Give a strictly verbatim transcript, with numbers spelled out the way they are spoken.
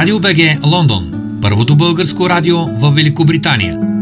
Радио БГ Лондон. Първото българско радио в Великобритания.